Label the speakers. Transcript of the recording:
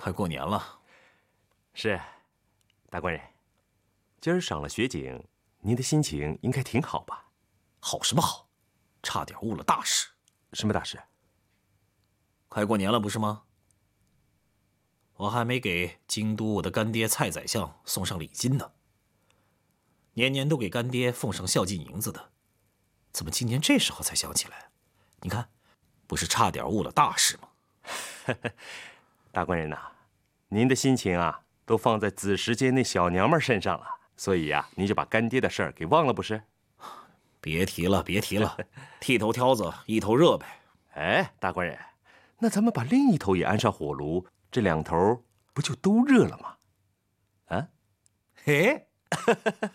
Speaker 1: 快过年了。
Speaker 2: 是，大官人，今儿赏了雪景，您的心情应该挺好吧？
Speaker 1: 好什么好？差点误了大事。
Speaker 2: 什么大事？
Speaker 1: 快过年了，不是吗？我还没给京都我的干爹蔡宰相送上礼金呢。年年都给干爹奉上孝敬银子的，怎么今年这时候才想起来？你看，不是差点误了大事吗？
Speaker 2: 大官人呐，您的心情啊，都放在子时间那小娘们身上了，所以呀，您就把干爹的事儿给忘了，不是？
Speaker 1: 别提了，别提了，剃头挑子一头热呗。
Speaker 2: 哎，大官人，那咱们把另一头也安上火炉，这两头不就都热了吗？啊？
Speaker 1: 嘿，